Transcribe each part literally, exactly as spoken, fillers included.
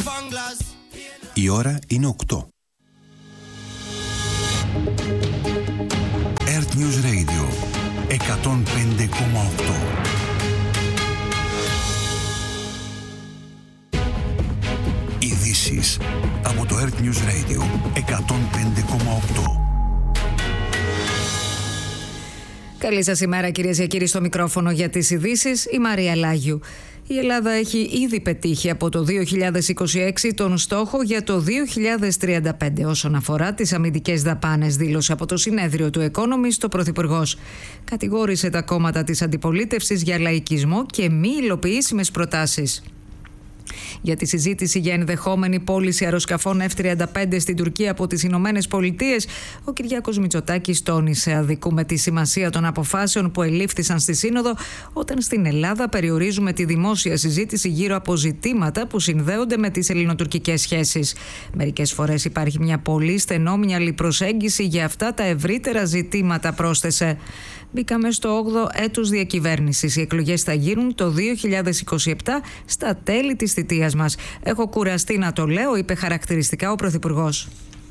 Η ώρα είναι οκτώ. Earth News Radio εκατόν πέντε κόμμα οκτώ. Ειδήσεις από το Earth News Radio εκατόν πέντε κόμμα οκτώ. Καλή σας ημέρα, κυρίες και κύριοι, στο μικρόφωνο για τις ειδήσεις, η Μαρία Λάγιου. Η Ελλάδα έχει ήδη πετύχει από το δύο χιλιάδες είκοσι έξι τον στόχο για το δύο χιλιάδες τριάντα πέντε όσον αφορά τις αμυντικές δαπάνες, δήλωσε από το συνέδριο του Economist ο Πρωθυπουργός. Κατηγόρησε τα κόμματα της αντιπολίτευσης για λαϊκισμό και μη υλοποιήσιμες προτάσεις. Για τη συζήτηση για ενδεχόμενη πώληση αεροσκαφών εφ τριάντα πέντε στην Τουρκία από τις Ηνωμένες Πολιτείες, ο Κυριάκος Μητσοτάκης τόνισε: αδικούμε τη σημασία των αποφάσεων που ελήφθησαν στη Σύνοδο, όταν στην Ελλάδα περιορίζουμε τη δημόσια συζήτηση γύρω από ζητήματα που συνδέονται με τις ελληνοτουρκικές σχέσεις. Μερικές φορές υπάρχει μια πολύ στενόμυαλη προσέγγιση για αυτά τα ευρύτερα ζητήματα, πρόσθεσε. Μπήκαμε στο όγδοο έτους διακυβέρνησης. Οι εκλογές θα γίνουν το δύο χιλιάδες είκοσι επτά, στα τέλη της θητείας μας. Έχω κουραστεί να το λέω, είπε χαρακτηριστικά ο Πρωθυπουργός.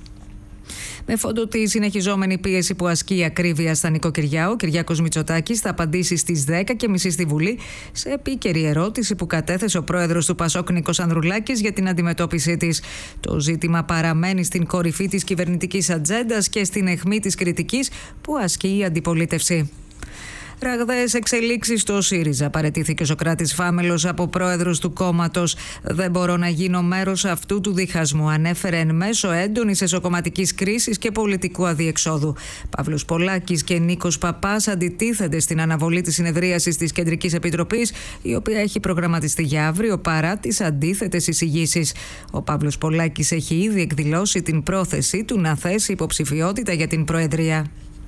Με φόντο τη συνεχιζόμενη πίεση που ασκεί η ακρίβεια στα νοικοκυριά, ο Κυριάκος Μητσοτάκης θα απαντήσει στις δέκα και μισή στη Βουλή σε επίκαιρη ερώτηση που κατέθεσε ο πρόεδρος του Πασόκ Νίκος Ανδρουλάκης για την αντιμετώπιση της. Το ζήτημα παραμένει στην κορυφή της κυβερνητικής ατζέντας και στην αιχμή της κριτικής που ασκεί η αντιπολίτευση. Ραγδαίες εξελίξεις στο ΣΥΡΙΖΑ. Παραιτήθηκε ο Σωκράτης Φάμελος από πρόεδρος του κόμματος. Δεν μπορώ να γίνω μέρος αυτού του διχασμού, ανέφερε εν μέσω έντονης εσωκομματικής κρίσης και πολιτικού αδιεξόδου. Παύλος Πολάκης και Νίκος Παπάς αντιτίθενται στην αναβολή της συνεδρίασης της Κεντρικής Επιτροπής, η οποία έχει προγραμματιστεί για αύριο παρά τις αντίθετες εισηγήσεις. Ο Παύλος Πολάκης έχει ήδη εκδηλώσει την πρόθεσή του να θέσει υποψηφιότητα για την Προεδρία.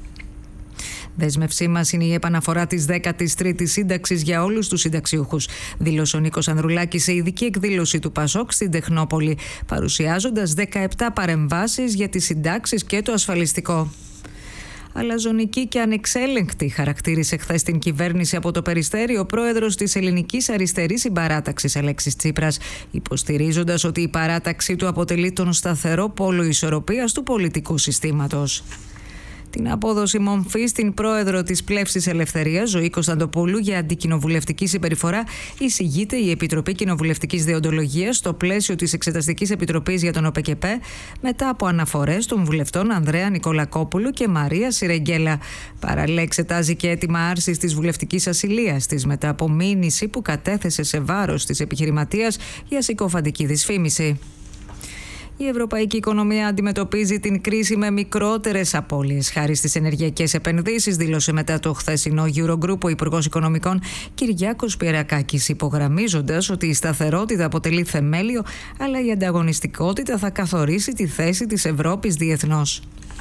Δέσμευσή μας είναι η επαναφορά της δέκατης τρίτης σύνταξης για όλους τους συνταξιούχους, δήλωσε ο Νίκος Ανδρουλάκης σε ειδική εκδήλωση του Πασόκ στην Τεχνόπολη, παρουσιάζοντας δεκαεπτά παρεμβάσεις για τις συντάξεις και το ασφαλιστικό. Αλαζονική και ανεξέλεγκτη, χαρακτήρισε χθες την κυβέρνηση από το Περιστέρι ο πρόεδρος της Ελληνικής Αριστερής Συμπαράταξης Αλέξης Τσίπρας, υποστηρίζοντας ότι η παράταξή του αποτελεί τον σταθερό πόλο ισορροπίας του πολιτικού συστήματος. Την απόδοση μομφή στην πρόεδρο της Πλεύσης Ελευθερίας, Ζωή Κωνσταντοπούλου, για αντικοινοβουλευτική συμπεριφορά, εισηγείται η Επιτροπή Κοινοβουλευτικής Δεοντολογίας στο πλαίσιο της Εξεταστικής Επιτροπής για τον ΟΠΕΚΕΠΕ, μετά από αναφορές των βουλευτών Ανδρέα Νικολακόπουλου και Μαρία Σιρεγγέλα. Παράλληλα, εξετάζει και αίτημα άρσης της βουλευτικής ασυλίας της μετά από μήνυση που κατέθεσε σε βάρος της επιχειρηματίας για συκοφαντική δυσφήμιση. Η ευρωπαϊκή οικονομία αντιμετωπίζει την κρίση με μικρότερες απώλειες χάρη στις ενεργειακές επενδύσεις, δήλωσε μετά το χθεσινό Eurogroup ο Υπουργός Οικονομικών Κυριάκος Πιερακάκης, υπογραμμίζοντας ότι η σταθερότητα αποτελεί θεμέλιο, αλλά η ανταγωνιστικότητα θα καθορίσει τη θέση της Ευρώπης διεθνώς.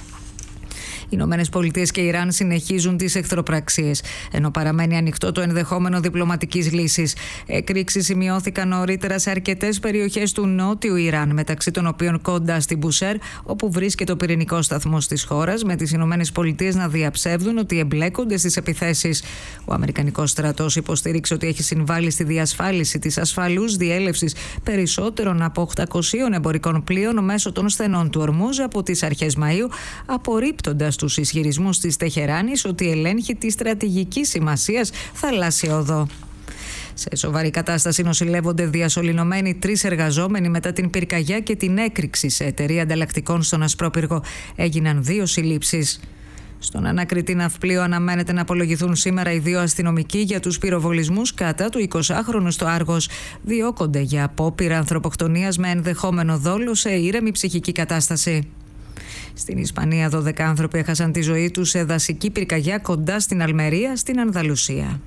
Οι Ηνωμένες Πολιτείες και Ιράν συνεχίζουν τις εχθροπραξίες, ενώ παραμένει ανοιχτό το ενδεχόμενο διπλωματικής λύσης. Εκρήξεις σημειώθηκαν νωρίτερα σε αρκετές περιοχές του νότιου Ιράν, μεταξύ των οποίων κοντά στην Μπουσέρ, όπου βρίσκεται ο πυρηνικός σταθμός της χώρας, με τις Ηνωμένες Πολιτείες να διαψεύδουν ότι εμπλέκονται στις επιθέσεις. Ο Αμερικανικός στρατός υποστήριξε ότι έχει συμβάλει στη διασφάλιση της ασφαλούς διέλευσης περισσότερων από οκτακοσίων εμπορικών πλοίων μέσω των στενών του Ορμούζ από τις αρχές Μαΐου, απορρίπτοντας τους ισχυρισμούς της Τεχεράνης ότι ελέγχει τη στρατηγική σημασίας θαλάσσια οδό. Σε σοβαρή κατάσταση νοσηλεύονται διασωληνωμένοι τρεις εργαζόμενοι μετά την πυρκαγιά και την έκρηξη σε εταιρεία ανταλλακτικών στον Ασπρόπυργο. Έγιναν δύο συλλήψεις. Στον ανακριτή ναυπλίο αναμένεται να απολογηθούν σήμερα οι δύο αστυνομικοί για τους πυροβολισμούς κατά του εικοσάχρονου στο Άργος. Διώκονται για απόπειρα ανθρωποκτονίας με ενδεχόμενο δόλο σε ήρεμη ψυχική κατάσταση. Στην Ισπανία, δώδεκα άνθρωποι έχασαν τη ζωή τους σε δασική πυρκαγιά κοντά στην Αλμερία, στην Ανδαλουσία.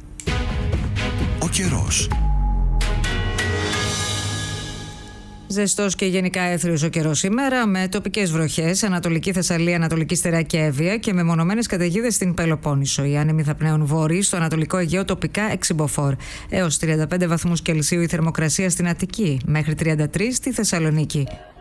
Ο καιρός. Ζεστός και γενικά έθριος ο καιρός σήμερα, με τοπικές βροχές, Ανατολική Θεσσαλία, Ανατολική Στερεά και Εύβοια και με μονομένες καταιγίδες στην Πελοπόννησο. Οι άνεμοι θα πνέουν βόρειοι, στο Ανατολικό Αιγαίο τοπικά έξι μποφόρ. Έως τριάντα πέντε βαθμούς Κελσίου η θερμοκρασία στην Αττική, μέχρι τριάντα τρία στη Θεσσαλονίκη.